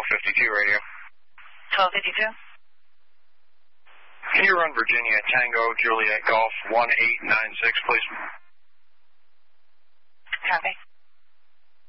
1252 radio. 1252. Can you run Virginia Tango Juliet Golf 1896, please? Copy.